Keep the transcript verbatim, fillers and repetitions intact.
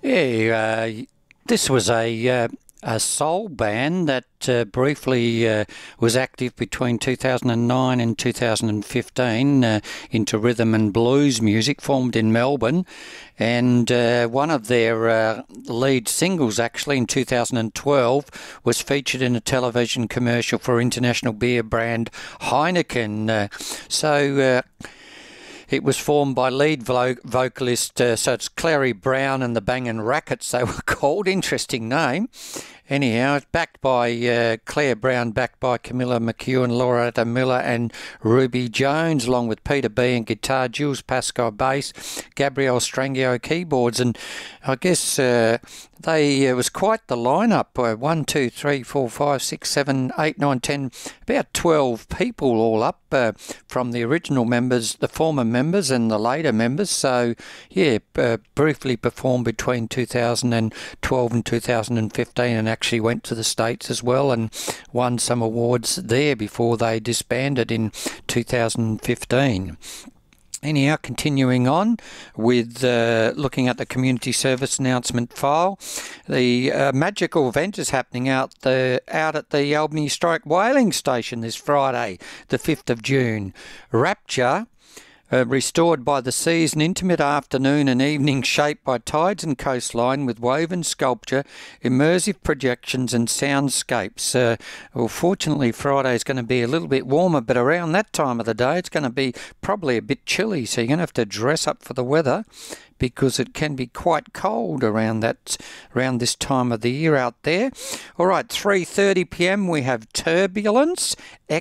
Yeah, uh, this was a uh, a soul band that uh, briefly uh, was active between two thousand nine and two thousand fifteen uh, into rhythm and blues music, formed in Melbourne. And uh, one of their uh, lead singles, actually, in two thousand twelve, was featured in a television commercial for international beer brand Heineken. Uh, so... Uh, It was formed by lead vo- vocalist, uh, so it's Clary Brown and the Bangin' Rackets, they were called. Interesting name. Anyhow, it's backed by uh, Claire Brown, backed by Camilla McEwen, Lauretta Miller and Ruby Jones, along with Peter B and guitar, Jules Pascoe bass, Gabrielle Strangio keyboards. And I guess uh, they uh, was quite the lineup. Uh, one, two, three, four, five, six, seven, eight, nine, ten, about twelve people all up uh, from the original members, the former members and the later members. So, yeah, uh, briefly performed between two thousand twelve and two thousand fifteen and actually went to the States as well and won some awards there before they disbanded in two thousand fifteen. Anyhow, continuing on with uh, looking at the community service announcement file, the uh, magical event is happening out the out at the Albany Strike Whaling Station this Friday, the fifth of June. Rapture. Uh, restored by the seas, an intimate afternoon and evening shaped by tides and coastline with woven sculpture, immersive projections and soundscapes. Uh, well, fortunately, Friday is going to be a little bit warmer, but around that time of the day, it's going to be probably a bit chilly, so you're going to have to dress up for the weather because it can be quite cold around that around this time of the year out there. All right, three thirty p m we have Turbulence,